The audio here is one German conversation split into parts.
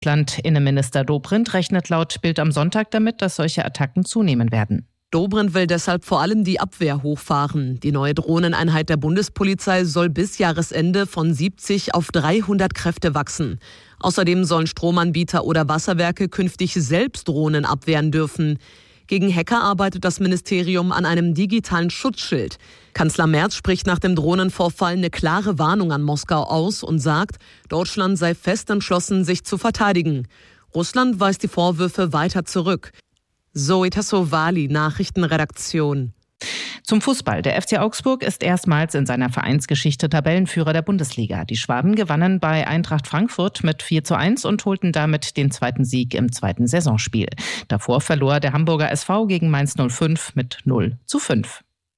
Innenminister Dobrindt rechnet laut Bild am Sonntag damit, dass solche Attacken zunehmen werden. Dobrindt will deshalb vor allem die Abwehr hochfahren. Die neue Drohneneinheit der Bundespolizei soll bis Jahresende von 70 auf 300 Kräfte wachsen. Außerdem sollen Stromanbieter oder Wasserwerke künftig selbst Drohnen abwehren dürfen. Gegen Hacker arbeitet das Ministerium an einem digitalen Schutzschild. Kanzler Merz spricht nach dem Drohnenvorfall eine klare Warnung an Moskau aus und sagt, Deutschland sei fest entschlossen, sich zu verteidigen. Russland weist die Vorwürfe weiter zurück. Zoe Tassovali, Nachrichtenredaktion. Zum Fußball. Der FC Augsburg ist erstmals in seiner Vereinsgeschichte Tabellenführer der Bundesliga. Die Schwaben gewannen bei Eintracht Frankfurt mit 4:1 und holten damit den zweiten Sieg im zweiten Saisonspiel. Davor verlor der Hamburger SV gegen Mainz 05 mit 0:5.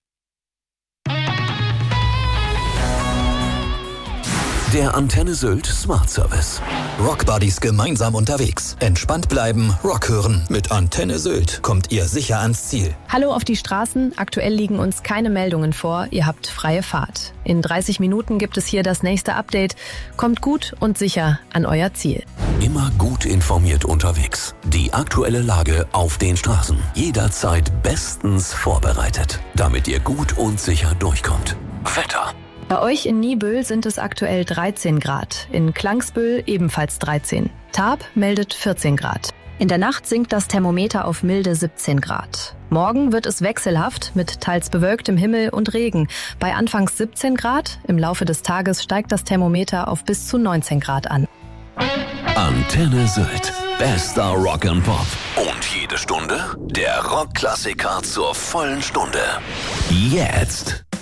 Der Antenne Sylt Smart Service. Rockbuddies gemeinsam unterwegs. Entspannt bleiben, Rock hören. Mit Antenne Sylt kommt ihr sicher ans Ziel. Hallo auf die Straßen. Aktuell liegen uns keine Meldungen vor. Ihr habt freie Fahrt. In 30 Minuten gibt es hier das nächste Update. Kommt gut und sicher an euer Ziel. Immer gut informiert unterwegs. Die aktuelle Lage auf den Straßen. Jederzeit bestens vorbereitet, damit ihr gut und sicher durchkommt. Wetter. Bei euch in Niebüll sind es aktuell 13 Grad. In Klangsbüll ebenfalls 13. Tarp meldet 14 Grad. In der Nacht sinkt das Thermometer auf milde 17 Grad. Morgen wird es wechselhaft mit teils bewölktem Himmel und Regen. Bei anfangs 17 Grad, im Laufe des Tages steigt das Thermometer auf bis zu 19 Grad an. Antenne Sylt. Bester Rock and Pop. Und jede Stunde der Rockklassiker zur vollen Stunde. Jetzt.